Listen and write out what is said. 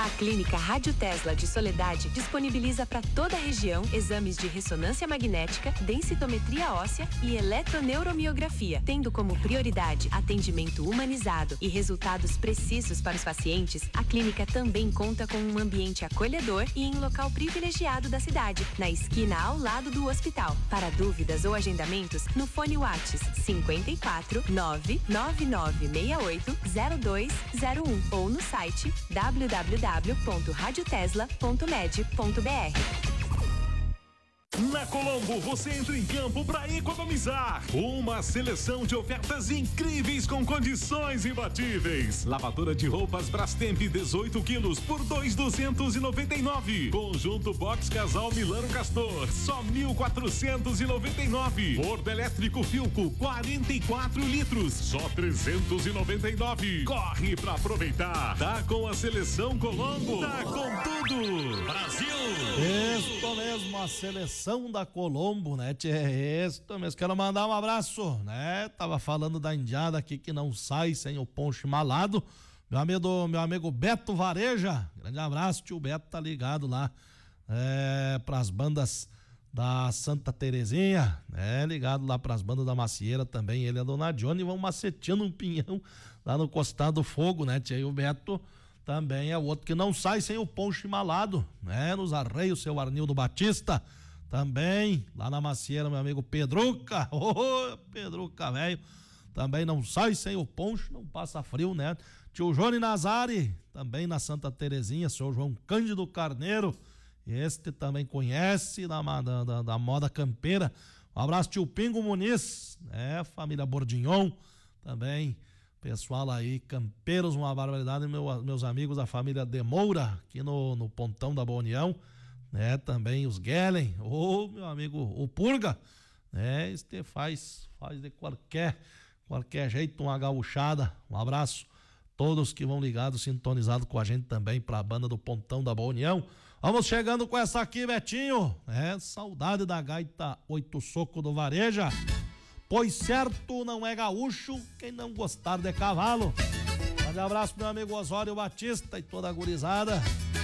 A Clínica Rádio Tesla de Soledade disponibiliza para toda a região exames de ressonância magnética, densitometria óssea e eletroneuromiografia, tendo como prioridade atendimento humanizado e resultados precisos para os pacientes. A clínica também conta com um ambiente acolhedor e em local privilegiado da cidade, na esquina ao lado do hospital. Para dúvidas ou agendamentos, no fone WhatsApp 54 99968 0201 ou no site www.radiotesla.med.br. Na Colombo, você entra em campo para economizar. Uma seleção de ofertas incríveis com condições imbatíveis. Lavadora de roupas Brastemp 18 quilos por 2.299. Conjunto box casal Milano Castor, só 1.499. Forno elétrico Filco 44 litros, só 399. Corre para aproveitar. Tá com a seleção Colombo. Tá com tudo. Brasil. Isso mesmo, a seleção da Colombo, né? É isso mesmo. Quero mandar um abraço, né? Tava falando da indiada aqui que não sai sem o ponche malado. Meu amigo Beto Vareja. Grande abraço, tio Beto tá ligado lá pras bandas da Santa Terezinha, né? Ligado lá pras bandas da Macieira também. Ele é Dona Johnny, vão maceteando um pinhão lá no Costado do Fogo, né? E o Beto também é o outro que não sai sem o ponche malado, né? Nos Arreios, seu Arnildo Batista. Também, lá na Macieira, meu amigo Pedruca. Pedruca, velho. Também não sai sem o poncho, não passa frio, né? Tio Johnny Nazari, também na Santa Terezinha, seu João Cândido Carneiro. Este também conhece da moda campeira. Um abraço, tio Pingo Muniz, né? Família Bordignon, também. Pessoal aí, campeiros, uma barbaridade. Meus amigos da família Demoura, aqui no Pontão da Boa União. Né, também os Guellen, meu amigo o Purga, né, este faz de qualquer jeito uma gauchada. Um abraço todos que vão ligados, sintonizados com a gente também pra banda do Pontão da Boa União. Vamos chegando com essa aqui, Betinho, saudade da gaita 8 soco do Vareja, pois certo não é gaúcho quem não gostar de cavalo. Um abraço pro meu amigo Osório Batista e toda a gurizada.